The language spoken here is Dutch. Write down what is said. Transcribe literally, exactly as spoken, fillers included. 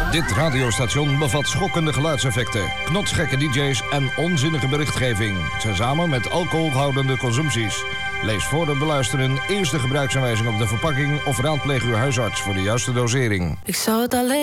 Dit radiostation bevat schokkende geluidseffecten, knotsgekke D J's en onzinnige berichtgeving. Tezamen met alcoholhoudende consumpties. Lees voor het beluisteren eerst de gebruiksaanwijzing op de verpakking of raadpleeg uw huisarts voor de juiste dosering. Ik zou het alleen